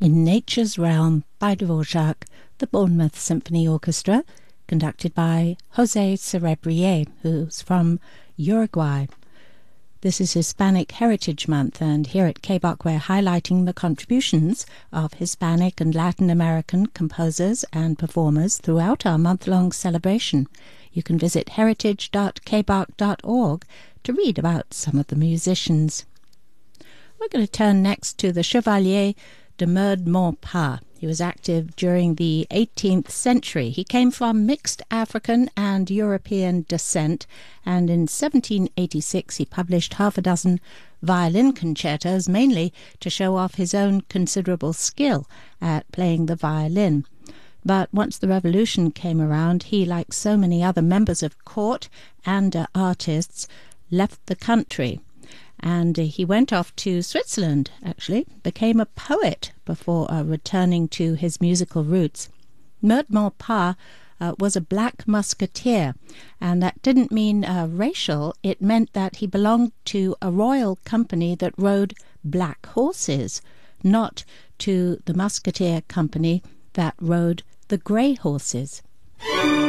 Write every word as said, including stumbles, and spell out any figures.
In Nature's Realm by Dvorak, the Bournemouth Symphony Orchestra, conducted by José Cerebrier, who's from Uruguay. This is Hispanic Heritage Month, and here at K B O C we're highlighting the contributions of Hispanic and Latin American composers and performers throughout our month-long celebration. You can visit heritage dot k b o c dot org to read about some of the musicians. We're going to turn next to the Chevalier de Meurde-Maurepas. He was active during the eighteenth century. He came from mixed African and European descent, and in seventeen eighty-six he published half a dozen violin concertos, mainly to show off his own considerable skill at playing the violin. But once the revolution came around, he, like so many other members of court and uh, artists, left the country. And uh, he went off to Switzerland, actually, became a poet before uh, returning to his musical roots. Meurde-Maurepas uh, was a black musketeer, and that didn't mean uh, racial. It meant that he belonged to a royal company that rode black horses, not to the musketeer company that rode the grey horses.